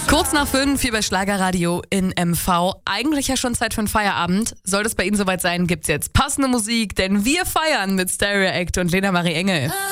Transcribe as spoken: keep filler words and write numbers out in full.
Kurz nach fünf hier bei Schlagerradio in M V. Eigentlich ja schon Zeit für einen Feierabend. Sollte es bei Ihnen soweit sein, gibt's jetzt passende Musik, denn wir feiern mit Stereo Act und Lena Marie Engel.